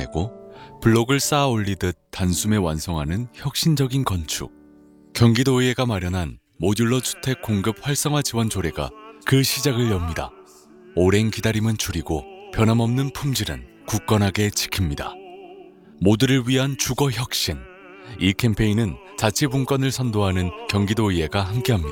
만들어내고 블록을 쌓아 올리듯 단숨에 완성하는 혁신적인 건축. 경기도의회가 마련한 모듈러 주택 공급 활성화 지원 조례가 그 시작을 엽니다. 오랜 기다림은 줄이고 변함없는 품질은 굳건하게 지킵니다. 모두를 위한 주거 혁신. 이 캠페인은 자치분권을 선도하는 경기도의회가 함께합니다.